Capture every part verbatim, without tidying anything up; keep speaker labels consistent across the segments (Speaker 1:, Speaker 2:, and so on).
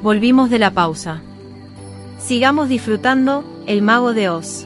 Speaker 1: Volvimos de la pausa. Sigamos disfrutando El Mago de Oz.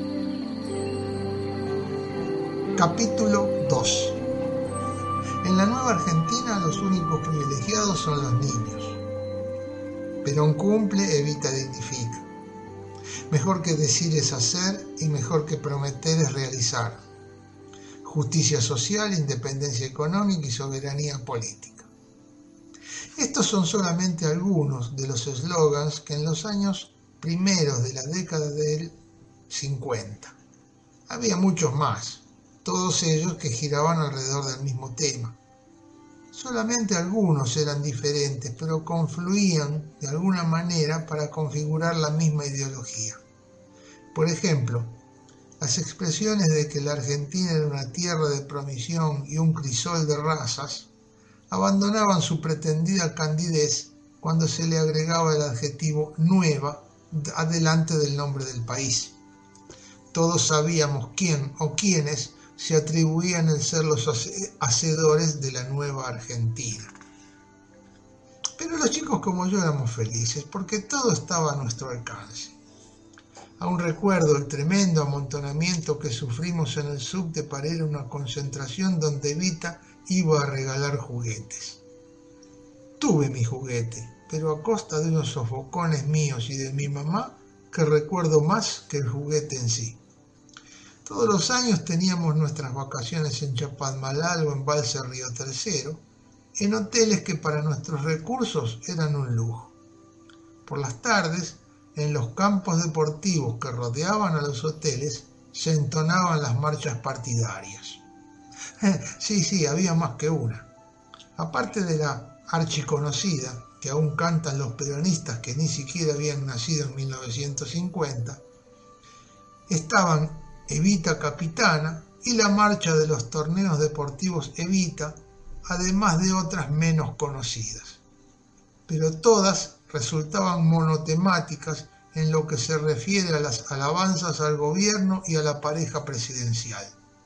Speaker 2: Capítulo dos. En la Nueva Argentina los únicos privilegiados son los niños. Perón cumple, Evita dignifica. Mejor que decir es hacer y mejor que prometer es realizar. Justicia social, independencia económica y soberanía política. Estos son solamente algunos de los eslogans que en los años primeros de la década del cincuenta. Había muchos más, todos ellos que giraban alrededor del mismo tema. Solamente algunos eran diferentes, pero confluían de alguna manera para configurar la misma ideología. Por ejemplo, las expresiones de que la Argentina era una tierra de promisión y un crisol de razas abandonaban su pretendida candidez cuando se le agregaba el adjetivo nueva adelante del nombre del país. Todos sabíamos quién o quiénes se atribuían el ser los hacedores de la nueva Argentina. Pero los chicos como yo éramos felices porque todo estaba a nuestro alcance. Aún recuerdo el tremendo amontonamiento que sufrimos en el subte para ir a una concentración donde Evita iba a regalar juguetes. Tuve mi juguete, pero a costa de unos sofocones míos y de mi mamá que recuerdo más que el juguete en sí. Todos los años teníamos nuestras vacaciones en Chapadmalal o en Balse Río Tercero, en hoteles que para nuestros recursos eran un lujo. Por las tardes, en los campos deportivos que rodeaban a los hoteles, se entonaban las marchas partidarias. Sí, sí, había más que una. Aparte de la archiconocida, que aún cantan los peronistas que ni siquiera habían nacido en mil novecientos cincuenta, estaban Evita Capitana y la marcha de los torneos deportivos Evita, además de otras menos conocidas. Pero todas resultaban monotemáticas en lo que se refiere a las alabanzas al gobierno y a la pareja presidencial.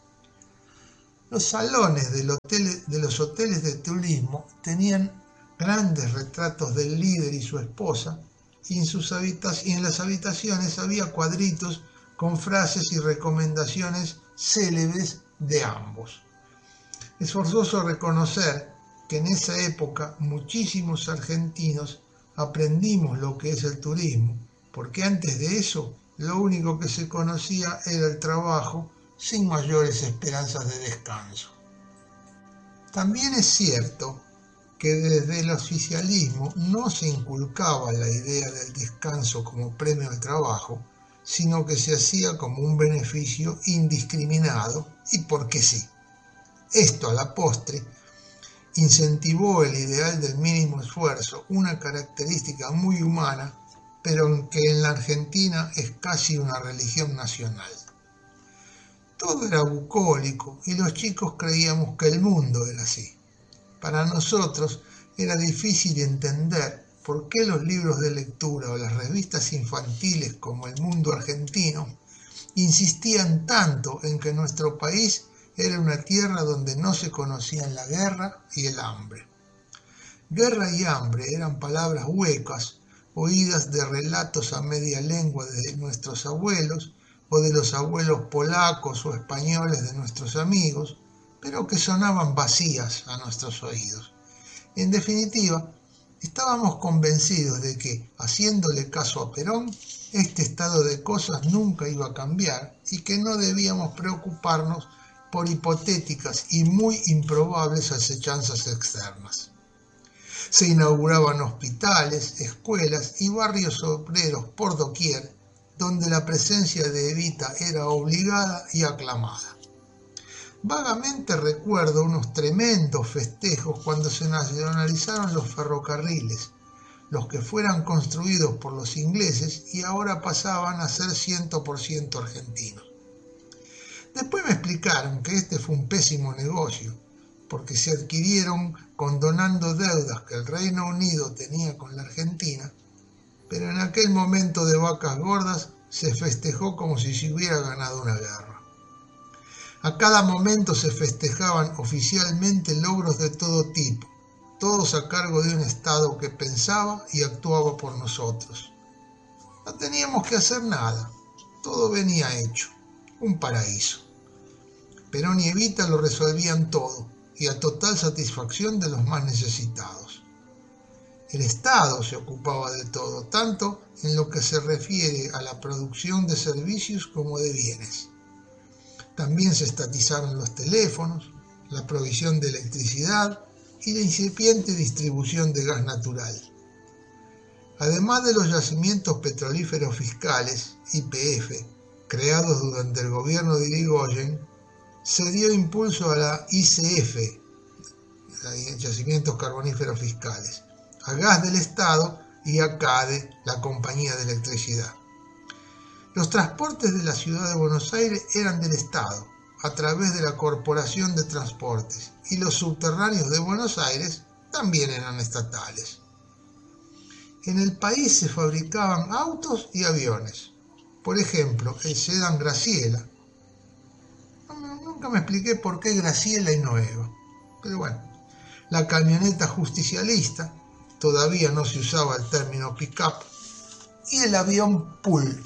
Speaker 2: Los salones del hotel, de los hoteles de turismo tenían grandes retratos del líder y su esposa, y en, sus habitac- y en las habitaciones había cuadritos con frases y recomendaciones célebres de ambos. Es forzoso reconocer que en esa época muchísimos argentinos aprendimos lo que es el turismo, porque antes de eso lo único que se conocía era el trabajo sin mayores esperanzas de descanso. También es cierto que desde el oficialismo no se inculcaba la idea del descanso como premio al trabajo, sino que se hacía como un beneficio indiscriminado y porque sí. Esto a la postre incentivó el ideal del mínimo esfuerzo, una característica muy humana, pero que en la Argentina es casi una religión nacional. Todo era bucólico y los chicos creíamos que el mundo era así. Para nosotros era difícil entender por qué los libros de lectura o las revistas infantiles como El Mundo Argentino insistían tanto en que nuestro país era una tierra donde no se conocían la guerra y el hambre. Guerra y hambre eran palabras huecas, oídas de relatos a media lengua de nuestros abuelos o de los abuelos polacos o españoles de nuestros amigos, pero que sonaban vacías a nuestros oídos. En definitiva, estábamos convencidos de que, haciéndole caso a Perón, este estado de cosas nunca iba a cambiar y que no debíamos preocuparnos por hipotéticas y muy improbables acechanzas externas. Se inauguraban hospitales, escuelas y barrios obreros por doquier, donde la presencia de Evita era obligada y aclamada. Vagamente recuerdo unos tremendos festejos cuando se nacionalizaron los ferrocarriles, los que fueran construidos por los ingleses y ahora pasaban a ser cien por ciento argentinos. Después me explicaron que este fue un pésimo negocio, porque se adquirieron condonando deudas que el Reino Unido tenía con la Argentina, pero en aquel momento de vacas gordas se festejó como si se hubiera ganado una guerra. A cada momento se festejaban oficialmente logros de todo tipo, todos a cargo de un Estado que pensaba y actuaba por nosotros. No teníamos que hacer nada, todo venía hecho, un paraíso. Perón y Evita lo resolvían todo, y a total satisfacción de los más necesitados. El Estado se ocupaba de todo, tanto en lo que se refiere a la producción de servicios como de bienes. También se estatizaron los teléfonos, la provisión de electricidad y la incipiente distribución de gas natural. Además de los yacimientos petrolíferos fiscales, Y P F, creados durante el gobierno de Irigoyen, se dio impulso a la Y C F, yacimientos carboníferos fiscales, a Gas del Estado y a CADE, la compañía de electricidad. Los transportes de la ciudad de Buenos Aires eran del Estado, a través de la Corporación de Transportes, y los subterráneos de Buenos Aires también eran estatales. En el país se fabricaban autos y aviones. Por ejemplo, el sedán Graciela. Nunca me expliqué por qué Graciela y no Eva, pero bueno. La camioneta justicialista, todavía no se usaba el término pick-up, y el avión Pulqui.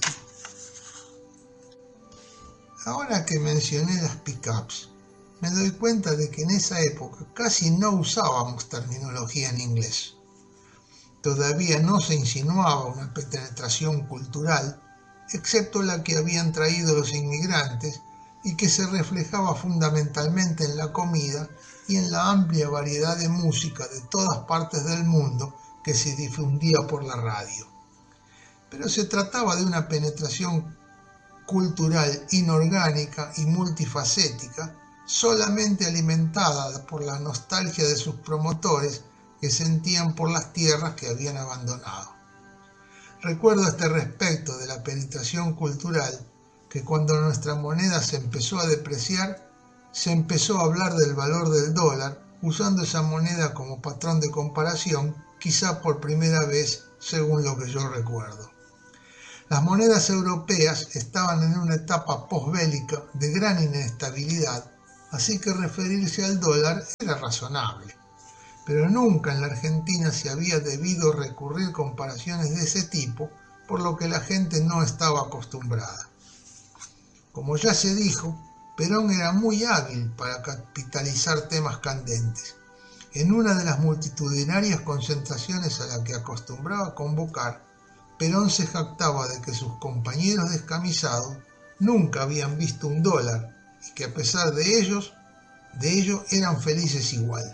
Speaker 2: Ahora que mencioné las pick-ups, me doy cuenta de que en esa época casi no usábamos terminología en inglés. Todavía no se insinuaba una penetración cultural, excepto la que habían traído los inmigrantes y que se reflejaba fundamentalmente en la comida y en la amplia variedad de música de todas partes del mundo que se difundía por la radio. Pero se trataba de una penetración cultural inorgánica y multifacética, solamente alimentada por la nostalgia de sus promotores que sentían por las tierras que habían abandonado. Recuerdo a este respecto de la penetración cultural que cuando nuestra moneda se empezó a depreciar, se empezó a hablar del valor del dólar, usando esa moneda como patrón de comparación, quizá por primera vez, según lo que yo recuerdo. Las monedas europeas estaban en una etapa posbélica de gran inestabilidad, así que referirse al dólar era razonable. Pero nunca en la Argentina se había debido recurrir comparaciones de ese tipo, por lo que la gente no estaba acostumbrada. Como ya se dijo, Perón era muy hábil para capitalizar temas candentes. En una de las multitudinarias concentraciones a las que acostumbraba convocar, Perón se jactaba de que sus compañeros descamisados nunca habían visto un dólar y que a pesar de ellos, de ello eran felices igual.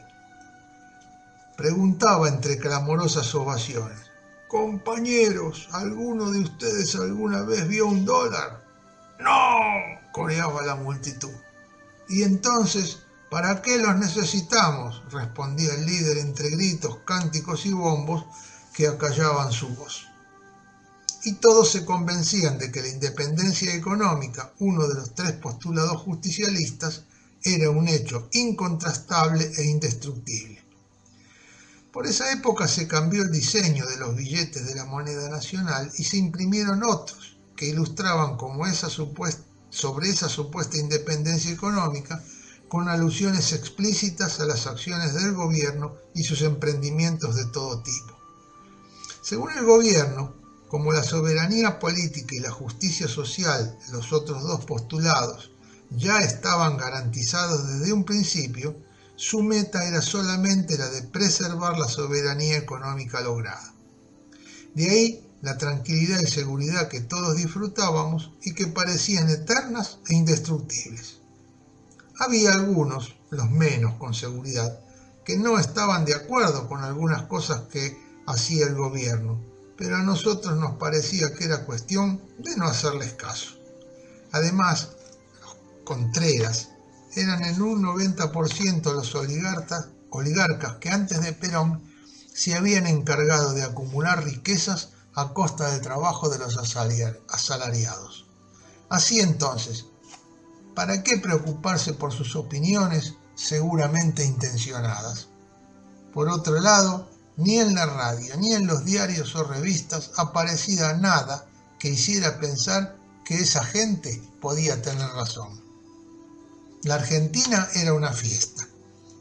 Speaker 2: Preguntaba entre clamorosas ovaciones: «Compañeros, ¿alguno de ustedes alguna vez vio un dólar?» «¡No!», coreaba la multitud. «¿Y entonces, para qué los necesitamos?», respondía el líder entre gritos, cánticos y bombos que acallaban su voz. Y todos se convencían de que la independencia económica, uno de los tres postulados justicialistas, era un hecho incontrastable e indestructible. Por esa época se cambió el diseño de los billetes de la moneda nacional y se imprimieron otros que ilustraban como esa supuesta, sobre esa supuesta independencia económica, con alusiones explícitas a las acciones del gobierno y sus emprendimientos de todo tipo. Según el gobierno, como la soberanía política y la justicia social, los otros dos postulados, ya estaban garantizados desde un principio, su meta era solamente la de preservar la soberanía económica lograda. De ahí la tranquilidad y seguridad que todos disfrutábamos y que parecían eternas e indestructibles. Había algunos, los menos con seguridad, que no estaban de acuerdo con algunas cosas que hacía el gobierno, pero a nosotros nos parecía que era cuestión de no hacerles caso. Además, los contreras eran en un noventa por ciento los oligarcas, oligarcas que antes de Perón se habían encargado de acumular riquezas a costa del trabajo de los asalariados. Así entonces, ¿para qué preocuparse por sus opiniones seguramente intencionadas? Por otro lado, ni en la radio, ni en los diarios o revistas aparecía nada que hiciera pensar que esa gente podía tener razón. La Argentina era una fiesta.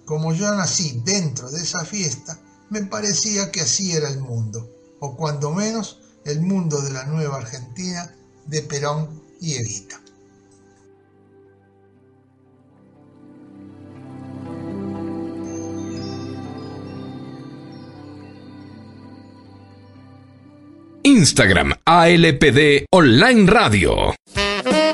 Speaker 2: Como yo nací dentro de esa fiesta, me parecía que así era el mundo, o cuando menos el mundo de la nueva Argentina de Perón y Evita.
Speaker 3: Instagram A L P D Online Radio.